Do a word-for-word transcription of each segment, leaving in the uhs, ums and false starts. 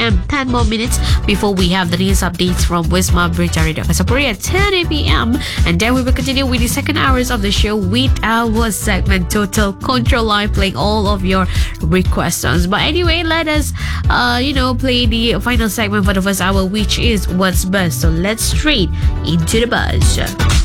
p.m. ten more minutes before we have the news updates from Wisma Berita Radio Kasapuri at ten p.m. And then we will continue with the second hours of the show with our segment Total Control Live, playing all of your request songs. But anyway, let us, uh, you know, play the final segment for the first hour, which is What's Best. So let's straight into the buzz.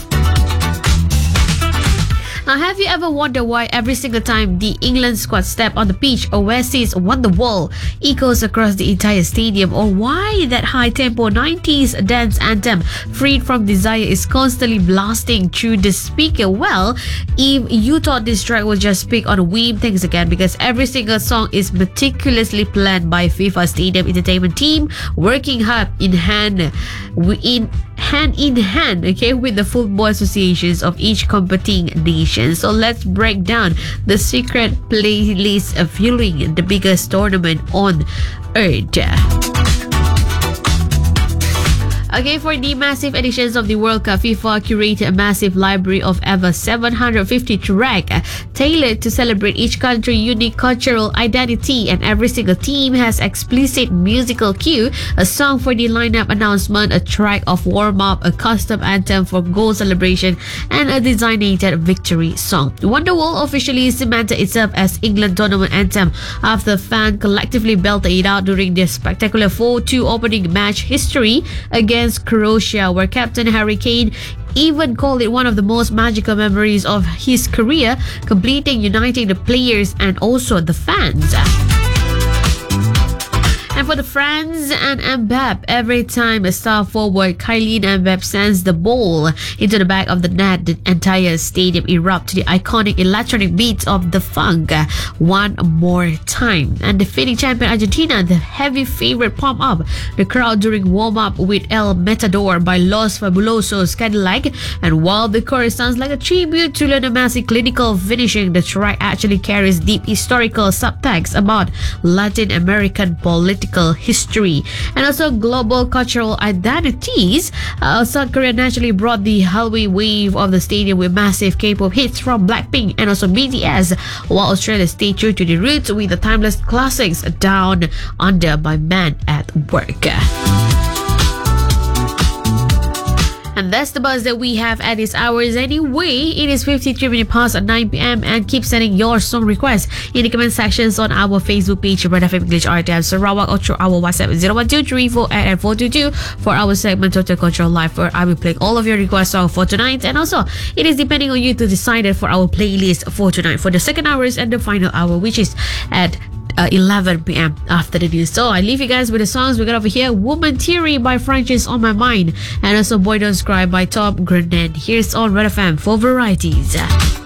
Now, have you ever wondered why every single time the England squad step on the pitch, Oasis Wonderwall echoes across the entire stadium, or why that high-tempo nineties dance anthem Freed From Desire is constantly blasting through the speaker? Well, if you thought this track was just picked on a whim, thanks again, because every single song is meticulously planned by FIFA Stadium Entertainment team, working hard in hand in hand in hand, okay, with the football associations of each competing nation. So let's break down the secret playlist fueling the biggest tournament on earth. Okay, for the massive editions of the World Cup, FIFA curated a massive library of over seven hundred fifty tracks tailored to celebrate each country's unique cultural identity, and every single team has explicit musical cue, a song for the lineup announcement, a track of warm-up, a custom anthem for goal celebration, and a designated victory song. Wonderwall officially cemented itself as England tournament anthem after fans collectively belted it out during their spectacular four two opening match history against Croatia, where Captain Harry Kane even called it one of the most magical memories of his career, completing uniting the players and also the fans. And for the France and Mbappe, every time a star forward Kylian Mbappe sends the ball into the back of the net, the entire stadium erupts to the iconic electronic beats of the funk one more time. And defeating champion Argentina, the heavy favorite, pump up the crowd during warm-up with El Matador by Los Fabulosos Cadillac. And while the chorus sounds like a tribute to Lionel Messi clinical finishing, the track actually carries deep historical subtext about Latin American political history and also global cultural identities. Uh, South Korea naturally brought the Halloween wave of the stadium with massive K-pop hits from Blackpink and also B T S, while Australia stayed true to the roots with the timeless classics Down Under by Man at Work. And that's the buzz that we have at these hours anyway. It is fifty-three minutes past nine p.m. and keep sending your song requests in the comment sections on our Facebook page, Red F M English R T M Sarawak, or through our WhatsApp zero one two three four eight eight four two two for our segment Total Control Live, where I will play all of your request songs for tonight. And also, it is depending on you to decide it for our playlist for tonight for the second hours and the final hour, which is at Uh, eleven p.m. after the news. So I leave you guys with the songs we got over here. Woman Theory by Francis On My Mind, and also Boy Don't Cry by Tom Grennan. Here's on Red F M for varieties.